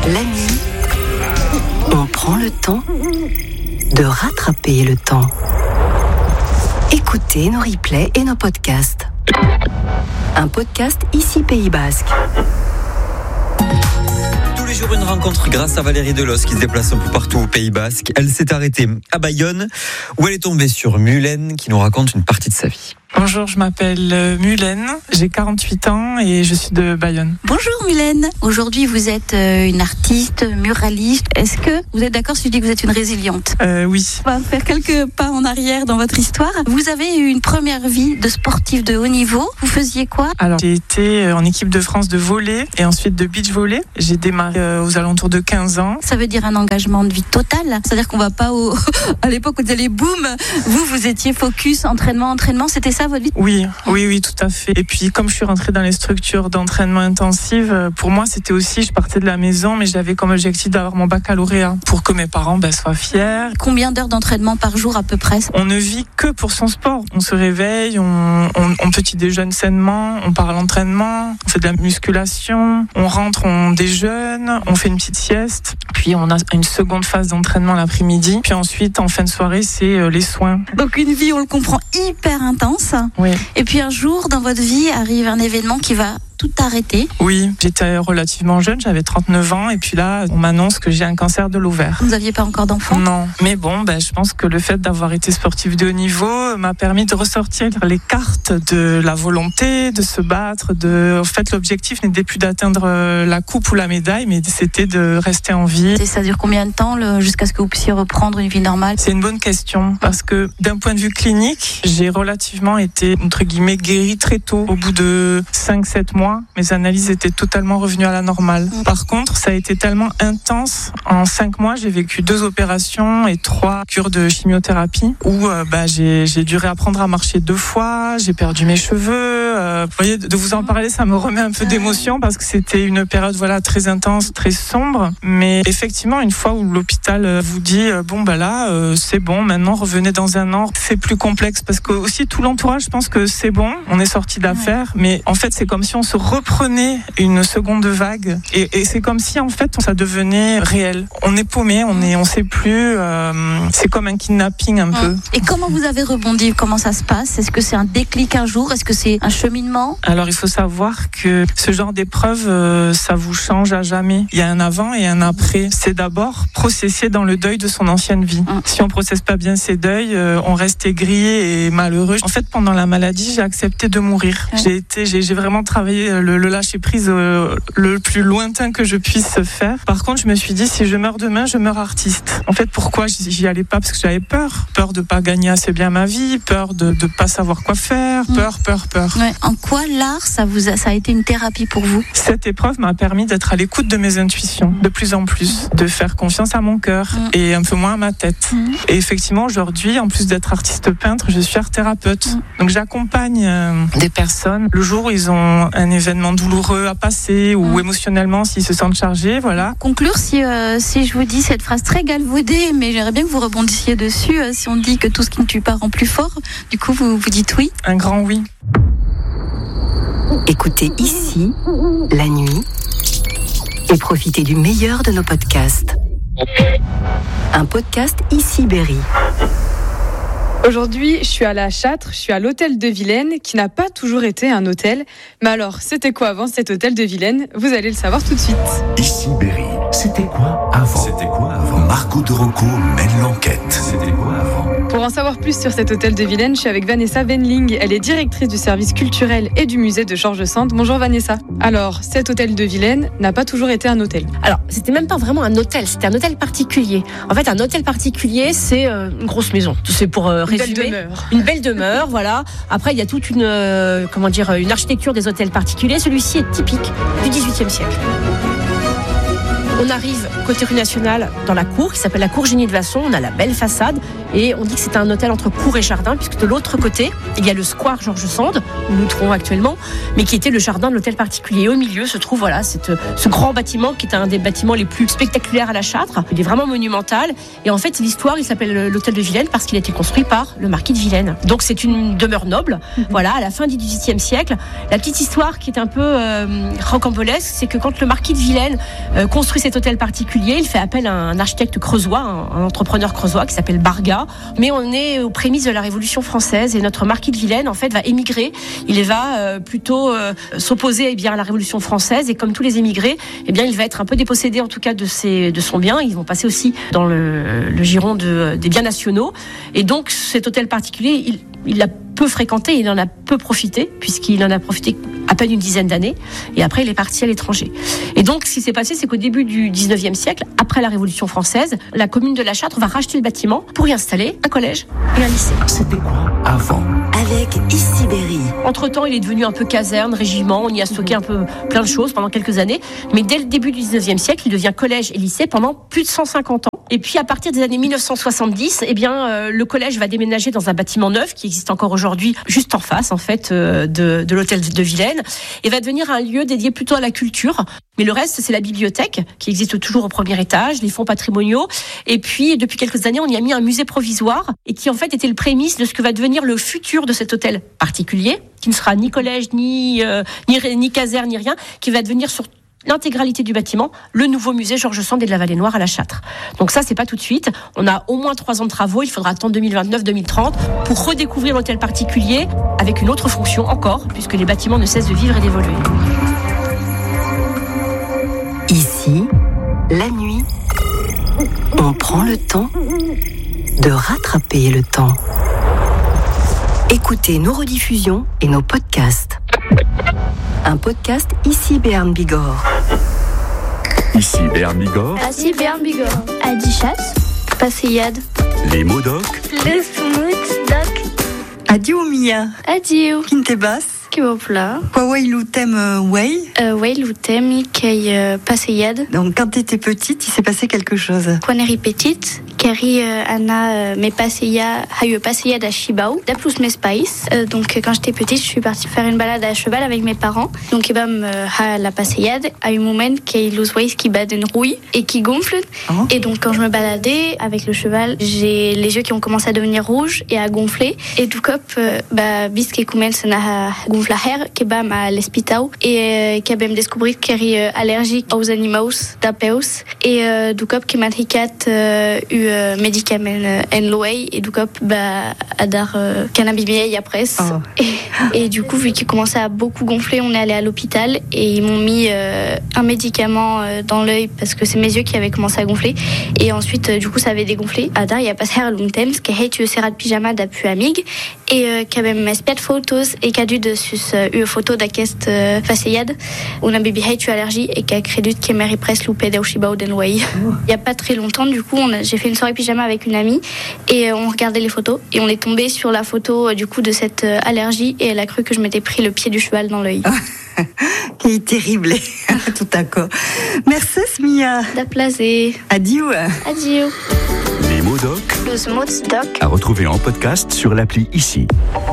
La nuit, on prend le temps de rattraper le temps. Écoutez nos replays et nos podcasts. Un podcast ici Pays Basque. Tous les jours une rencontre grâce à Valérie Delos qui se déplace un peu partout au Pays Basque. Elle s'est arrêtée à Bayonne où elle est tombée sur Mylène qui nous raconte une partie de sa vie. Bonjour, je m'appelle Mylène, j'ai 48 ans et je suis de Bayonne. Bonjour Mylène, aujourd'hui vous êtes une artiste, muraliste. Est-ce que vous êtes d'accord si je dis que vous êtes une résiliente ? Oui. On va faire quelques pas en arrière dans votre histoire. Vous avez eu une première vie de sportif de haut niveau. Vous faisiez quoi ? Alors j'ai été en équipe de France de volley et ensuite de beach volley. J'ai démarré aux alentours de 15 ans. Ça veut dire un engagement de vie total. C'est-à-dire qu'on va pas à l'époque où vous allez boum, vous étiez focus, entraînement, c'était ça votre vie ? Oui, tout à fait. Et puis comme je suis rentrée dans les structures d'entraînement intensive, pour moi c'était aussi, je partais de la maison mais j'avais comme objectif d'avoir mon baccalauréat pour que mes parents soient fiers. Combien d'heures d'entraînement par jour à peu près ? On ne vit que pour son sport. On se réveille, on petit déjeune sainement, on part à l'entraînement, on fait de la musculation, on rentre, on déjeune, on fait une petite sieste, puis on a une seconde phase d'entraînement l'après-midi, puis ensuite en fin de soirée c'est les soins. Donc une vie, on le comprend, hyper intense. Oui. Et puis un jour dans votre vie arrive un événement qui va tout arrêter. Oui, j'étais relativement jeune, j'avais 39 ans et puis là on m'annonce que j'ai un cancer de l'ovaire. Vous n'aviez pas encore d'enfant ? Non, mais bon, je pense que le fait d'avoir été sportif de haut niveau m'a permis de ressortir les cartes de la volonté, de se battre. En fait, l'objectif n'était plus d'atteindre la coupe ou la médaille, mais c'était de rester en vie. Et ça dure combien de temps jusqu'à ce que vous puissiez reprendre une vie normale ? C'est une bonne question parce que d'un point de vue clinique, j'ai relativement été entre guillemets guérie très tôt. Au bout de 5-7 mois, mes analyses étaient totalement revenues à la normale. Par contre, ça a été tellement intense. En 5 mois, j'ai vécu 2 opérations et 3 cures de chimiothérapie où j'ai dû réapprendre à marcher 2 fois, j'ai perdu mes cheveux. Vous voyez, de vous en parler, ça me remet un peu d'émotion parce que c'était une période très intense, très sombre. Mais effectivement, une fois où l'hôpital vous dit c'est bon, maintenant revenez dans 1 an, c'est plus complexe parce que aussi tout l'entourage pense que c'est bon, on est sorti d'affaire, mais en fait c'est comme si on se reprenait une seconde vague et c'est comme si en fait ça devenait réel. On est paumé, on sait plus, c'est comme un kidnapping un peu. Et comment vous avez rebondi ? Comment ça se passe ? Est-ce que c'est un déclic un jour ? Est-ce que c'est un cheminement ? Alors il faut savoir que ce genre d'épreuve, ça vous change à jamais. Il y a un avant et un après. C'est d'abord processer dans le deuil de son ancienne vie. Si on processe pas bien ses deuils, on reste aigri et malheureux. En fait, pendant la maladie, j'ai accepté de mourir. J'ai vraiment travaillé le lâcher prise le plus lointain que je puisse faire. Par contre, je me suis dit, si je meurs demain, je meurs artiste. En fait, pourquoi j'y allais pas ? Parce que j'avais peur de pas gagner assez bien ma vie, peur de pas savoir quoi faire, peur. Ouais. En quoi l'art, ça a été une thérapie pour vous ? Cette épreuve m'a permis d'être à l'écoute de mes intuitions, de plus en plus, de faire confiance à mon cœur et un peu moins à ma tête. Et effectivement, aujourd'hui, en plus d'être artiste peintre, je suis art thérapeute. Donc j'accompagne des personnes le jour où ils ont un événement douloureux à passer ou émotionnellement s'ils se sentent chargés, voilà. Conclure, si je vous dis cette phrase très galvaudée, mais j'aimerais bien que vous rebondissiez dessus, si on dit que tout ce qui ne tue pas rend plus fort, du coup vous dites oui ? Un grand oui. Écoutez ici, la nuit, et profitez du meilleur de nos podcasts. Un podcast ici Berry. Aujourd'hui, je suis à la Châtre, je suis à l'hôtel de Vilaine, qui n'a pas toujours été un hôtel. Mais alors, c'était quoi avant cet hôtel de Vilaine ? Vous allez le savoir tout de suite. Ici Berry, c'était quoi avant ? Margot de Rocco mène l'enquête. C'était quoi avant ? Pour en savoir plus sur cet hôtel de Vilaine, je suis avec Vanessa Venling. Elle est directrice du service culturel et du musée de Georges Sand. Bonjour Vanessa. Alors, cet hôtel de Vilaine n'a pas toujours été un hôtel. Alors, c'était même pas vraiment un hôtel, c'était un hôtel particulier. En fait, un hôtel particulier, c'est une grosse maison. C'est pour résumer. Une belle demeure, voilà. Après, il y a toute une architecture des hôtels particuliers. Celui-ci est typique du XVIIIe siècle. On arrive côté rue Nationale dans la cour qui s'appelle la cour Génie de Vasson. On a la belle façade et on dit que c'est un hôtel entre cour et jardin puisque de l'autre côté il y a le square Georges Sand où nous trouvons actuellement, mais qui était le jardin de l'hôtel particulier. Et au milieu se trouve ce grand bâtiment qui est un des bâtiments les plus spectaculaires à la Châtre. Il est vraiment monumental et en fait l'histoire il s'appelle l'hôtel de Vilaine parce qu'il a été construit par le marquis de Vilaine. Donc c'est une demeure noble. Voilà, à la fin du XVIIIe siècle. La petite histoire qui est un peu rocambolesque, c'est que quand le marquis de Vilaine construit cette cet hôtel particulier, il fait appel à un architecte creusois, un entrepreneur creusois qui s'appelle Barga. Mais on est aux prémices de la Révolution française et notre marquis de Vilaine, en fait, va émigrer. Il va plutôt s'opposer à la Révolution française et comme tous les émigrés, il va être un peu dépossédé en tout cas de son bien. Ils vont passer aussi dans le giron des biens nationaux. Et donc cet hôtel particulier, il l'a peu fréquenté, il en a peu profité, puisqu'il en a profité à peine une dizaine d'années, et après il est parti à l'étranger. Et donc ce qui s'est passé, c'est qu'au début du 19e siècle, après la Révolution française, la commune de La Châtre va racheter le bâtiment pour y installer un collège et un lycée. C'était quoi avant? Avec Issy-Berry. Entre-temps, il est devenu un peu caserne, régiment, on y a stocké un peu plein de choses pendant quelques années, mais dès le début du 19e siècle, il devient collège et lycée pendant plus de 150 ans. Et puis à partir des années 1970, le collège va déménager dans un bâtiment neuf qui existe encore aujourd'hui, juste en face en fait de l'hôtel de Vilaine, et va devenir un lieu dédié plutôt à la culture. Mais le reste, c'est la bibliothèque qui existe toujours au premier étage, les fonds patrimoniaux. Et puis depuis quelques années, on y a mis un musée provisoire et qui en fait était le prémisse de ce que va devenir le futur de cet hôtel particulier, qui ne sera ni collège, ni caserne, ni rien, qui va devenir sur l'intégralité du bâtiment, le nouveau musée Georges Sand et de la Vallée Noire à La Châtre. Donc ça, c'est pas tout de suite. On a au moins 3 ans de travaux. Il faudra attendre 2029-2030 pour redécouvrir l'hôtel particulier avec une autre fonction encore, puisque les bâtiments ne cessent de vivre et d'évoluer. Ici, la nuit, on prend le temps de rattraper le temps. Écoutez nos rediffusions et nos podcasts. Un podcast Ici Béarn Bigorre. Ici Béarn Bigorre. Ici Béarn Bigorre. Adichat, Passeyade. Les mots doc. Le smooth doc. Adieu Mia. Adieu. Kintebas. Kibopla. Quoi iloutem way? Way iloutem kei Passeyade. Donc quand t'étais petite, il s'est passé quelque chose. Quand on est petite, Kari Anna me passeya hayo passeyade à Chibao, da plus mes spice. Donc quand j'étais petite, je suis partie faire une balade à cheval avec mes parents. Donc ha la passeyade a un moment qui los ways qui bat une rouille et qui gonfle. Oh. Et donc quand je me baladais avec le cheval, j'ai les yeux qui ont commencé à devenir rouges et à gonfler. Et tout cop bis qui commence à gonfler qui bam à l'hospital et qui a même découvert qu'elle est allergique aux animaux d'apeus et du cop qui m'a eu médicament en loay et du cop à dar cannabis après et du coup vu qu'il commençait à beaucoup gonfler, on est allé à l'hôpital et ils m'ont mis un médicament dans l'œil parce que c'est mes yeux qui avaient commencé à gonfler et ensuite du coup ça avait dégonflé. À dar il y a passé à l'umtem ce qui a été serrat de pyjama d'apu amig et qui avait même fait photos et qui a dû dessus une photo d'aquest faceyade on a baby hate allergie et qui a crédit qui m'a presque loupé d'Aushibao d'Enway. Il y a pas très longtemps du coup j'ai fait une soirée pyjama avec une amie et on regardait les photos et on est tombé sur la photo du coup de cette allergie et elle a cru que je m'étais pris le pied du cheval dans l'œil. Qui est terrible. Tout d'accord. Merci Mia. Da plaisir. Adieu. Adieu. Les mots doc. Le smooth doc. À retrouver en podcast sur l'appli Ici.